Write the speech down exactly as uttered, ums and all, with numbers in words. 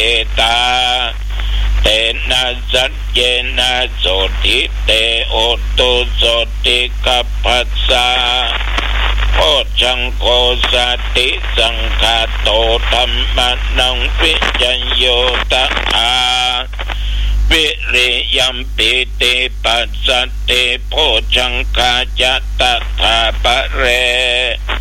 ตาเตนะสัจเจนะโสติเตโอตุโสติกัปปัสสะโพชังโกสัตติสังฆาโตธัมมนังวิจัญโยตถาวิริยัมปิติปัสสติโพชังคาจัตถาปะเร